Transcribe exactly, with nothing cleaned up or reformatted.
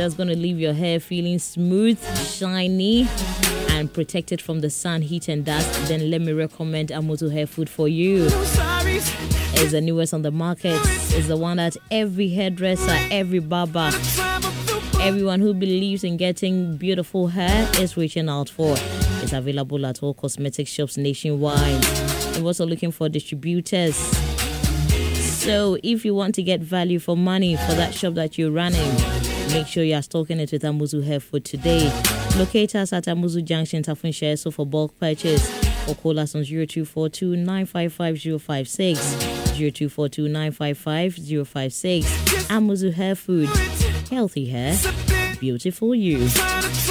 that's going to leave your hair feeling smooth, shiny, and protected from the sun, heat, and dust, then let me recommend Amuzu Hair Food for you. It's the newest on the market. It's the one that every hairdresser, every barber, everyone who believes in getting beautiful hair is reaching out for. It's available at all cosmetic shops nationwide. We're also looking for distributors. So if you want to get value for money for that shop that you're running, make sure you are stocking it with Amuzu Hair Food today. Locate us at Amuzu Junction, Tafun Share, so for bulk purchase, or call us on zero two four two, nine five five, zero five six, zero two four two, nine five five, zero five six. Amuzu Hair Food. Healthy hair, beautiful you.